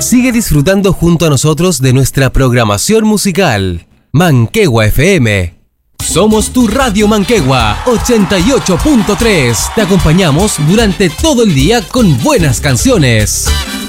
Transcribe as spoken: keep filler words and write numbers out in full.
Sigue disfrutando junto a nosotros de nuestra programación musical. Manquehua F M. Somos tu Radio Manquehua ochenta y ocho punto tres. Te acompañamos durante todo el día con buenas canciones.